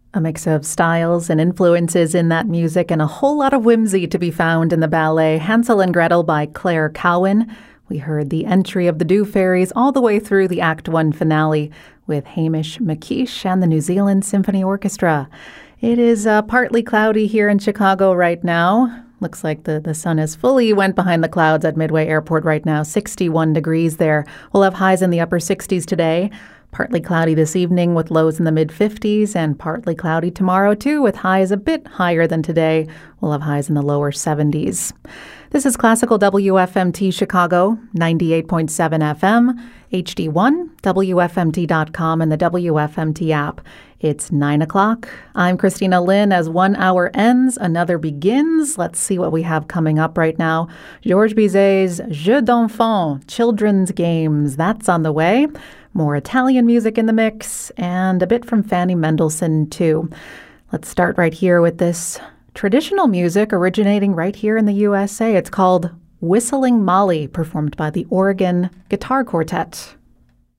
A mix of styles and influences in that music and a whole lot of whimsy to be found in the ballet Hansel and Gretel by Claire Cowan. We heard the entry of the Dew Fairies all the way through the Act 1 finale with Hamish McKeish and the New Zealand Symphony Orchestra. It is partly cloudy here in Chicago right now. Looks like the sun has fully went behind the clouds at Midway Airport right now. 61 degrees there. We'll have highs in the upper 60s today. Partly cloudy this evening with lows in the mid-50s, and partly cloudy tomorrow too with highs a bit higher than today. We'll have highs in the lower 70s. This is Classical WFMT Chicago, 98.7 FM, HD1, WFMT.com, and the WFMT app. It's 9 o'clock. I'm Christina Lynn. As 1 hour ends, another begins. Let's see what we have coming up right now. Georges Bizet's Jeux d'enfants, children's games. That's on the way. More Italian music in the mix, and a bit from Fanny Mendelssohn, too. Let's start right here with this traditional music originating right here in the USA. It's called Whistling Molly, performed by the Oregon Guitar Quartet.